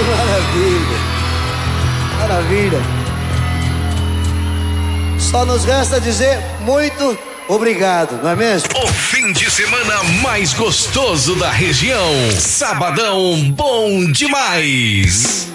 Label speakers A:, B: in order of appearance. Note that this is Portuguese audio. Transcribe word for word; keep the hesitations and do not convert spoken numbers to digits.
A: maravilha. Maravilha. Só nos resta dizer muito obrigado, não é mesmo?
B: O fim de semana mais gostoso da região. Sabadão bom demais.